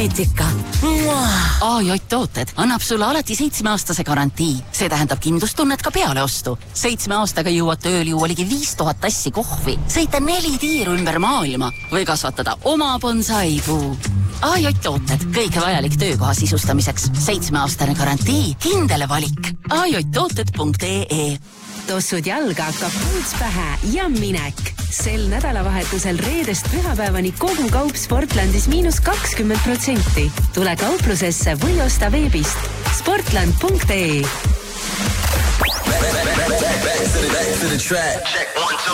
kosmeetika. AJ Tooted annab sulle alati 7-aastase garantii. See tähendab kindlustunnet ka peale ostu. 7 aastaga jõuad tööl juua ligi 5000 tassi kohvi, sõita 4 tiiru ümber maailma või kasvatada oma bonsaipuu. AJ Tooted, kõike vajalik töökoha sisustamiseks. 7-aastane garantii, kindel valik. ajtooted.ee. Tossud jalga, kapuuts pähe ja minek. Sel nädalavahetusel reedest pühapäevani kogu kaup Sportlandis -20%. Tule kauplusesse või osta veebist. Sportland.ee. Back to the track. Check 1, 2.